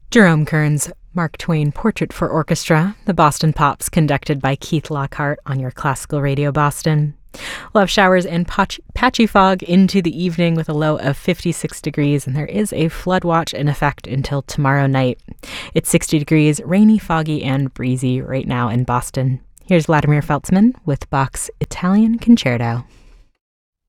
Jerome Kern's Mark Twain Portrait for Orchestra, the Boston Pops, conducted by Keith Lockhart on your Classical Radio Boston. We'll have showers and patchy fog into the evening with a low of 56 degrees, and there is a flood watch in effect until tomorrow night. It's 60 degrees, rainy, foggy, and breezy right now in Boston. Here's Vladimir Feltzman with Bach's Italian Concerto.